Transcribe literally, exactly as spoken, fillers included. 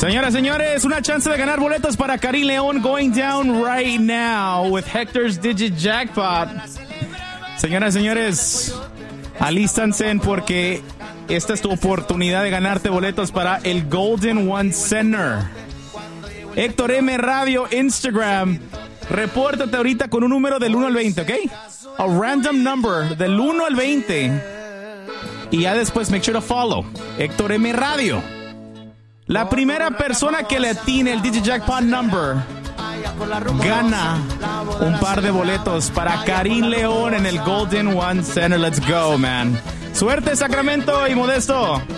Señoras, señores, una chance de ganar boletos para Karim León going down right now with Hector's Digit Jackpot. Señoras, señores, alístanse porque esta es tu oportunidad de ganarte boletos para el Golden One Center. Héctor M Radio, Instagram. Repórtate ahorita con un número del uno al veinte, ¿ok? A random number del uno al veinte. Y ya después make sure to follow Héctor M Radio. La primera persona que le atine el Digit Jackpot number gana un par de boletos para Karim León en el Golden One Center. Let's go, man. Suerte, Sacramento y Modesto.